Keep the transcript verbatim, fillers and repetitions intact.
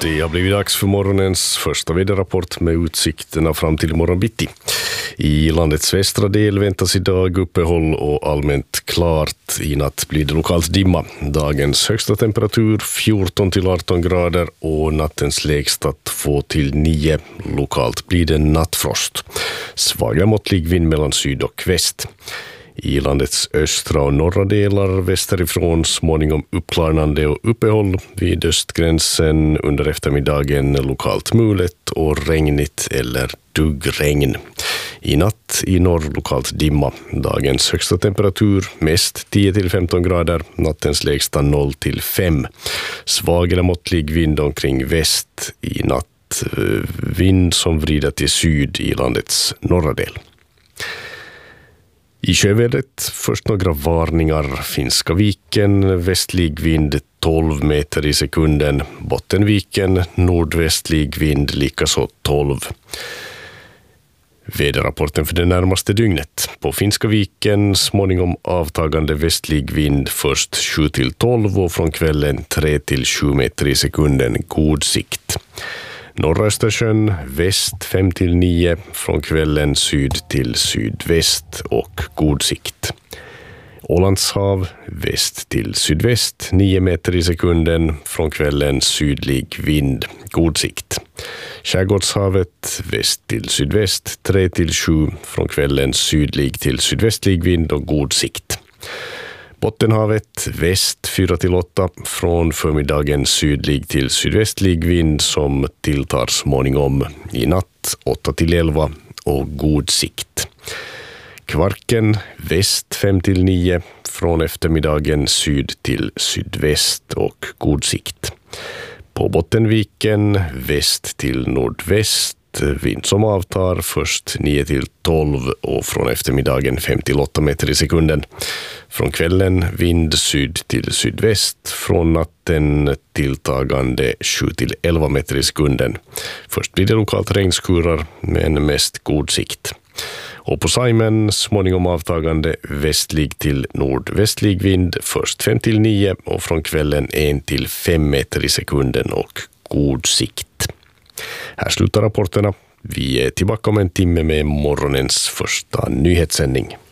Det har blivit dags för morgonens första väderrapport med utsikterna fram till imorgon bitti. I landets västra del väntas idag uppehåll och allmänt klart. I natt blir det lokalt dimma. Dagens högsta temperatur fjorton till arton grader och nattens lägsta två till nio. Lokalt blir det nattfrost. Svaga måttlig vind mellan syd och väst. I landets östra och norra delar västerifrån småningom uppklarnande och uppehåll. Vid östgränsen under eftermiddagen lokalt mulet och regnigt eller duggregn. I natt i norr lokalt dimma. Dagens högsta temperatur mest tio till femton grader. Nattens lägsta noll till fem. Svag eller måttlig vind omkring väst. I natt vind som vrider till syd i landets norra del. I sjövädret först några varningar. Finska viken, västlig vind tolv meter i sekunden. Bottenviken, nordvästlig vind likaså tolv. Väderrapporten för det närmaste dygnet. På Finska viken småningom avtagande västlig vind först sju till tolv och från kvällen tre till sju meter i sekunden. God sikt. Norra Östersjön, väst fem till nio, från kvällen syd till sydväst och god sikt. Ålandshav, väst till sydväst, nio meter i sekunden, från kvällen sydlig vind, god sikt. Skärgårdshavet, väst till sydväst, tre till sju, från kvällen sydlig till sydvästlig vind och god sikt. Bottenhavet, väst fyra till åtta, från förmiddagen sydlig till sydvästlig vind som tilltar småningom. I natt åtta till elva och god sikt. Kvarken, väst fem till nio, från eftermiddagen syd till sydväst och god sikt. På Bottenviken, väst till nordväst, vind som avtar först nio till tolv och från eftermiddagen fem till åtta meter i sekunden. Från kvällen vind syd till sydväst, från natten tilltagande sju till elva meter i sekunden. Först blir det lokalt regnskurar men mest god sikt. Och på Saimen småningom avtagande västlig till nordvästlig vind först fem till nio och från kvällen ett till fem meter i sekunden och god sikt. Här slutar rapporterna. Vi är tillbaka om en timme med morgonens första nyhetssändning.